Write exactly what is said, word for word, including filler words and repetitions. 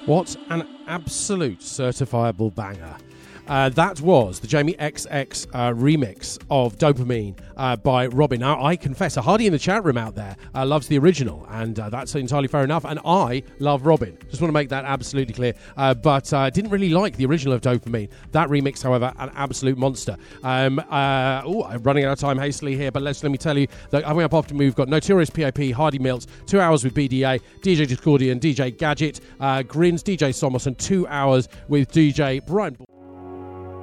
What an absolute certifiable banger. Uh, that was the Jamie X X uh, remix of Dopamine uh, by Robin. Now, I confess, a Hardy in the chat room out there uh, loves the original, and uh, that's entirely fair enough. And I love Robin. Just want to make that absolutely clear. Uh, but I uh, didn't really like the original of Dopamine. That remix, however, an absolute monster. Um, uh, oh, I'm running out of time hastily here, but let's let me tell you that coming up after me, we've got Notorious P A P, Hardy Mills, two hours with B D A, D J Discordian, D J Gadget, uh, Grins, D J Somos, and two hours with D J Brian.